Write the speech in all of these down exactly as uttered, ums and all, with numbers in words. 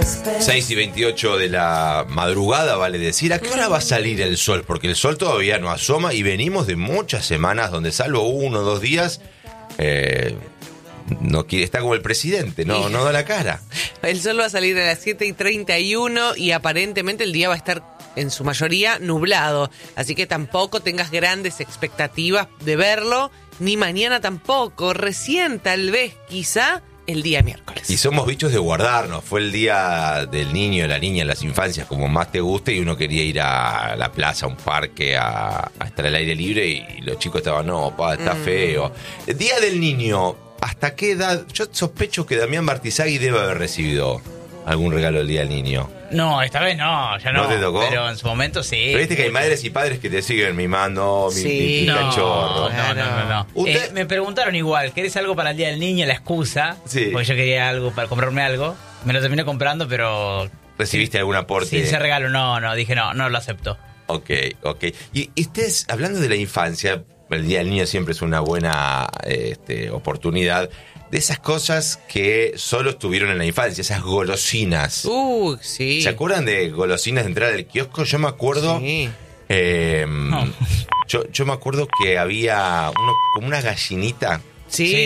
seis y veintiocho de la madrugada, vale decir. ¿A qué hora va a salir el sol? Porque el sol todavía no asoma y venimos de muchas semanas donde salvo uno o dos días eh, no quiere, está como el presidente, no, no da la cara. El sol va a salir a las siete y treinta y uno y aparentemente el día va a estar en su mayoría nublado. Así que tampoco tengas grandes expectativas de verlo, ni mañana tampoco. Recién, tal vez, quizá, el día miércoles. Y somos bichos de guardarnos. Fue el día del niño, de la niña, en las infancias, como más te guste, y uno quería ir a la plaza, a un parque, a, a estar al aire libre, y los chicos estaban, no, pa, está mm. feo. El día del niño, ¿hasta qué edad? Yo sospecho que Damián Bartizagui debe haber recibido algún regalo del día del niño. No, esta vez no, ya no. ¿No te tocó? Pero en su momento sí. Pero viste que hay madres y padres que te siguen mimando, mi, sí. mi, mi no, cachorro. No, no, no, no. ¿Usted? Eh, me preguntaron igual, ¿querés algo para el día del niño? La excusa. Sí. Porque yo quería algo para comprarme algo. Me lo terminé comprando, pero... ¿Recibiste algún aporte? Sí, ese regalo no, no. Dije no, no lo acepto. Ok, ok. Y, y ustedes, hablando de la infancia, el día del niño siempre es una buena este, oportunidad. De esas cosas que solo estuvieron en la infancia, esas golosinas. Uh, sí. ¿Se acuerdan de golosinas de entrar al kiosco? Yo me acuerdo... Sí. Eh, no. yo, yo me acuerdo que había uno, como una gallinita. Sí. Sí.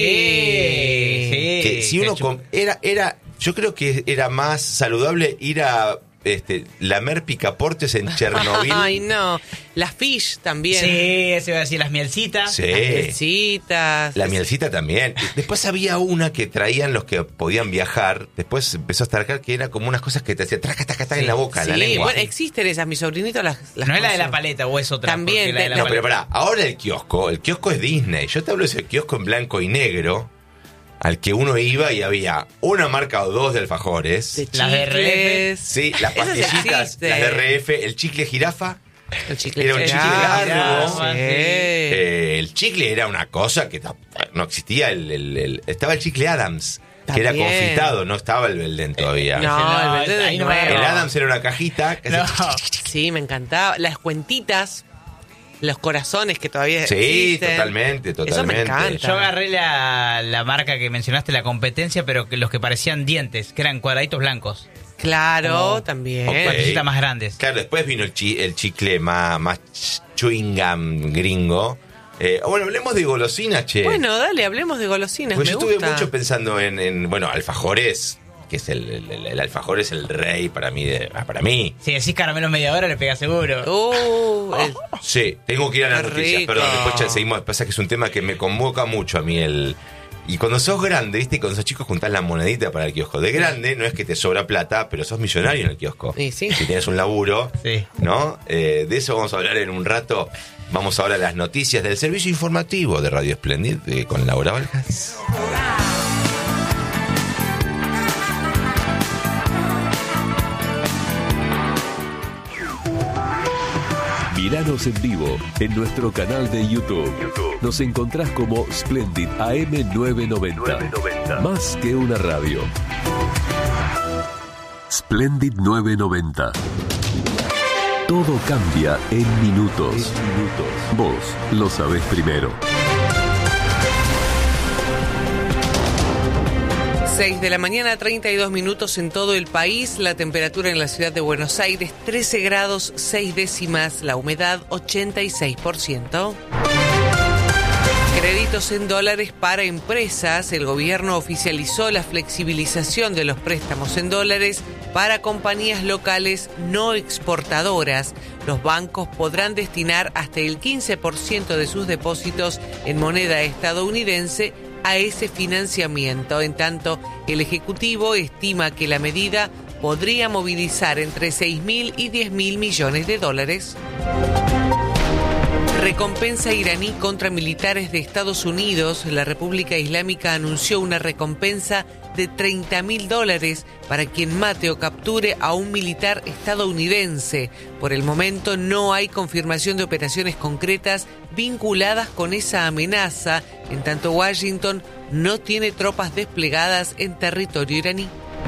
sí. Que si uno... Com- era, era, yo creo que era más saludable ir a... Este, lamer picaportes en Chernobyl. Ay, no. Las fish también. Sí, eso iba a decir, las mielcitas. Sí. Las mielcitas. La mielcita también. Después había una que traían los que podían viajar. Después empezó a estar acá que era como unas cosas que te hacían traca, taca, taca Sí. en la boca, en Sí, la lengua. bueno, existen esas. Mi sobrinito las, las No es la de consume. la paleta o es otra. También, porque la de la de- No, pero paleta- pará, ahora el kiosco, el kiosco es Disney. Yo te hablo de ese kiosco en blanco y negro, al que uno iba y había una marca o dos de alfajores. De Las de R F. chicles. Sí, las Esas pastillitas, existen. las de R F, el chicle jirafa. El chicle Era un chicle largo. largo. Sí. Eh, el chicle era una cosa que ta- no existía. El, el- el- estaba el chicle Adams, que era También. confitado, no estaba el Belden todavía. No, No, el verde ahí de no me- nuevo. El Adams era una cajita. Que No. hacía- Sí, me encantaba. Las cuentitas, los corazones que todavía Sí, existen. totalmente, Eso me totalmente. encanta. Yo agarré la, la marca que mencionaste, la competencia, pero que los que parecían dientes, que eran cuadraditos blancos. Claro, Como- también. o cuantecitas más grandes. Claro, después vino el, chi- el chicle más, más chewing gum gringo. Eh, bueno, hablemos de golosinas, che. Bueno, dale, hablemos de golosinas. Pues me yo estuve gusta. mucho pensando en, en, bueno, alfajores, que es el, el, el- el alfajor es el rey para mí. De, ah, para mí. Si decís caramelo media hora, le pega seguro. Uh, el- Sí, tengo que ir a las Qué noticias, rico. perdón, después ya seguimos. Pasa que es un tema que me convoca mucho a mí el... Y cuando sos grande, ¿viste? Cuando sos chico juntás la monedita para el kiosco. De grande no es que te sobra plata, pero sos millonario en el kiosco. Y sí. Si tienes un laburo, Sí. ¿no? Eh, de eso vamos a hablar en un rato. Vamos ahora a las noticias del servicio informativo de Radio Splendid eh, con Laura Valjas. Miranos en vivo en nuestro canal de YouTube. Nos encontrás como Splendid A M novecientos noventa. Más que una radio. Splendid novecientos noventa. Todo cambia en minutos. Vos lo sabés primero. seis de la mañana, treinta y dos minutos en todo el país. La temperatura en la ciudad de Buenos Aires, trece grados, seis décimas. La humedad, ochenta y seis por ciento. Créditos en dólares para empresas. El gobierno oficializó la flexibilización de los préstamos en dólares para compañías locales no exportadoras. Los bancos podrán destinar hasta el quince por ciento de sus depósitos en moneda estadounidense a ese financiamiento. En tanto, el Ejecutivo estima que la medida podría movilizar entre seis mil y diez mil millones de dólares. Recompensa iraní contra militares de Estados Unidos. La República Islámica anunció una recompensa de treinta mil dólares para quien mate o capture a un militar estadounidense. Por el momento no hay confirmación de operaciones concretas vinculadas con esa amenaza, en tanto Washington no tiene tropas desplegadas en territorio iraní.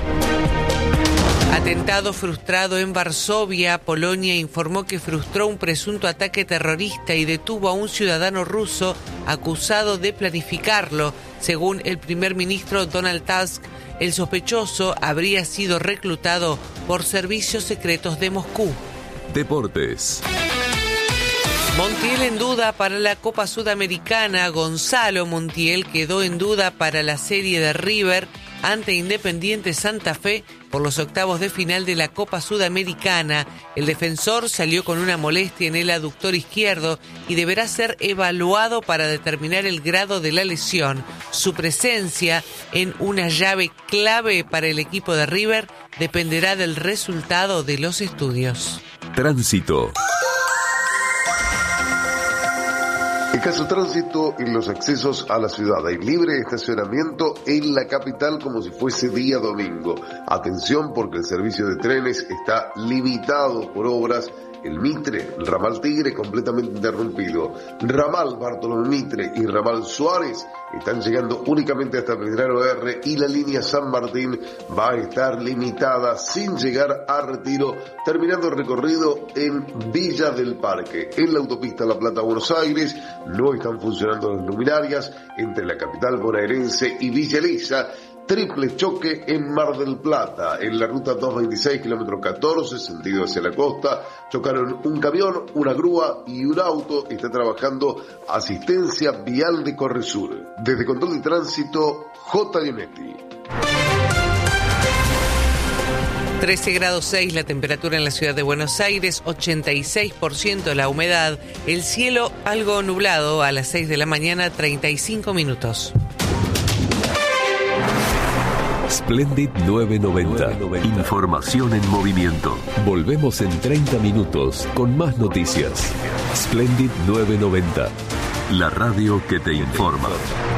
Atentado frustrado en Varsovia. Polonia informó que frustró un presunto ataque terrorista y detuvo a un ciudadano ruso acusado de planificarlo. Según el primer ministro Donald Tusk, el sospechoso habría sido reclutado por servicios secretos de Moscú. Deportes. Montiel en duda para la Copa Sudamericana. Gonzalo Montiel quedó en duda para la serie de River ante Independiente Santa Fe por los octavos de final de la Copa Sudamericana. El defensor salió con una molestia en el aductor izquierdo y deberá ser evaluado para determinar el grado de la lesión. Su presencia en una llave clave para el equipo de River dependerá del resultado de los estudios. Tránsito. Escaso tránsito en los accesos a la ciudad. Hay libre estacionamiento en la capital como si fuese día domingo. Atención porque el servicio de trenes está limitado por obras. El Mitre, el ramal Tigre completamente interrumpido. Ramal Bartolomé Mitre y ramal Suárez están llegando únicamente hasta Medrano R y la línea San Martín va a estar limitada sin llegar a Retiro, terminando el recorrido en Villa del Parque. En la autopista La Plata-Buenos Aires no están funcionando las luminarias entre la capital bonaerense y Villa Elisa. Triple choque en Mar del Plata, en la ruta doscientos veintiséis, kilómetro catorce, sentido hacia la costa. Chocaron un camión, una grúa y un auto. Está trabajando asistencia vial de Corresur. Desde Control de Tránsito, J. Dionetti. trece grados seis la temperatura en la ciudad de Buenos Aires, ochenta y seis por ciento la humedad, el cielo algo nublado a las seis de la mañana, treinta y cinco minutos. Splendid novecientos noventa. Información en movimiento. Volvemos en treinta minutos con más noticias. Splendid novecientos noventa. La radio que te informa.